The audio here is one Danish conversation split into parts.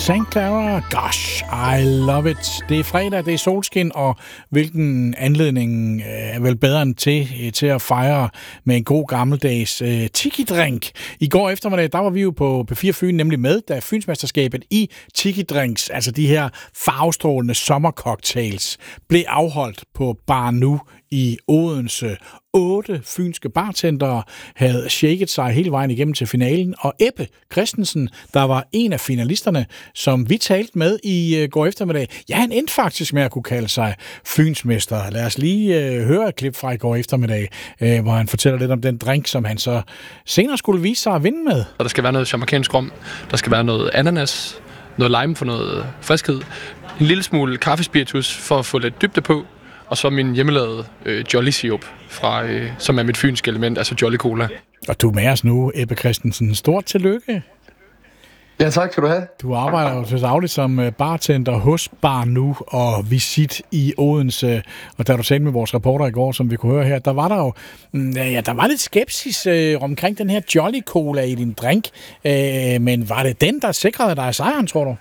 St. Clara, gosh, I love it. Det er fredag, det er solskin, og hvilken anledning er vel bedre end til at fejre med en god gammeldags tiki-drink. I går eftermiddag, der var vi jo på P4 Fyn nemlig med, da Fynsmesterskabet i tiki-drinks, altså de her farvestrålende sommercocktails, blev afholdt på Bar Nu i Odense. 8 fynske bartendere havde shaket sig hele vejen igennem til finalen, og Ebbe Christensen, der var en af finalisterne, som vi talte med i går eftermiddag, ja, han endte faktisk med at kunne kalde sig fynsmester. Lad os lige høre et klip fra i går eftermiddag, hvor han fortæller lidt om den drink, som han så senere skulle vise sig at vinde med. Der skal være noget jamaicansk rom, der skal være noget ananas, noget lime for noget friskhed, en lille smule kaffespiritus for at få lidt dybde på, og så min hjemmelavede Jolly Sirup, som er mit fynske element, altså Jolly Cola. Og du er med os nu, Ebbe Christensen. Stort tillykke. Ja, tak skal du have. Du arbejder jo til dagligt som bartender hos Bar Nu og Visit i Odense. Og da du talte med vores reporter i går, som vi kunne høre her, der var der jo der var lidt skepsis omkring den her Jolly Cola i din drink. Men var det den, der sikrede dig sejren, tror du?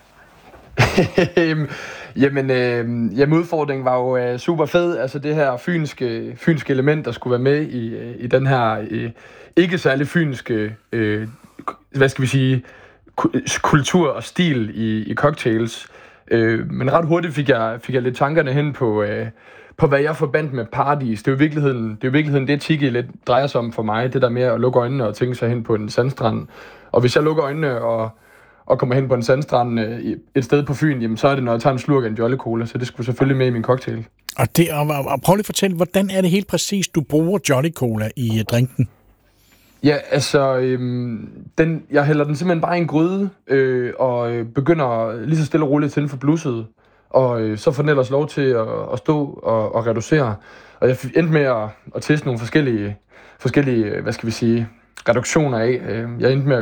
Jamen udfordringen var jo super fed. Altså det her fynske element, der skulle være med i den her ikke særlig fynske, hvad skal vi sige, kultur og stil i cocktails. Men ret hurtigt fik jeg lidt tankerne hen på hvad jeg forbandt med paradis. Det er jo i virkeligheden det tiki lidt drejer sig om for mig. Det der med at lukke øjnene og tænke sig hen på en sandstrand. Og hvis jeg lukker øjnene og kommer hen på en sandstrand et sted på Fyn, jamen så er det, når jeg tager en slurk af en Jolly Cola, så det skulle selvfølgelig med i min cocktail. Og prøv lige at fortælle, hvordan er det helt præcis, du bruger Jolly Cola i drinken? Ja, altså, jeg hælder den simpelthen bare i en gryde, og begynder lige så stille og roligt at tænde for blusset, og så får den ellers lov til at stå og reducere. Og jeg endte med at teste nogle forskellige, hvad skal vi sige, reduktioner af. Jeg endte med